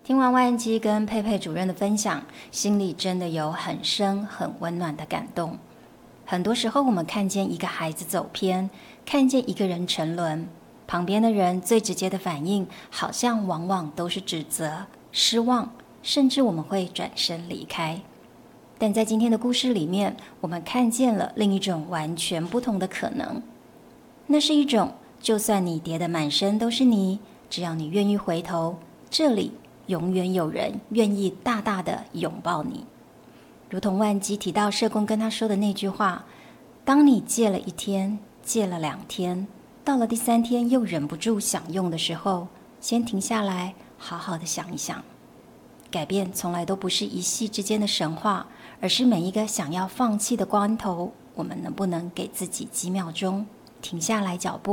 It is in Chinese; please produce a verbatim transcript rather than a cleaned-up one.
听完万基跟佩佩主任的分享，心里真的有很深很温暖的感动。很多时候我们看见一个孩子走偏，看见一个人沉沦，旁边的人最直接的反应好像往往都是指责、失望，甚至我们会转身离开。但在今天的故事里面，我们看见了另一种完全不同的可能。那是一种，就算你跌得满身都是泥，只要你愿意回头，这里永远有人愿意大大的拥抱你。如同万基提到社工跟他说的那句话，当你戒了一天，戒了两天，到了第三天又忍不住想用的时候，先停下来，好好的想一想。改变从来都不是一夕之间的神话，而是每一个想要放弃的关头，我们能不能给自己几秒钟停下来脚步，